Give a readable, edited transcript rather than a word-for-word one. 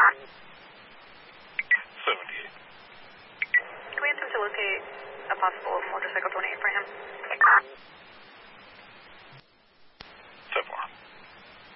78. Can we attempt to locate a possible motorcycle 28 for him?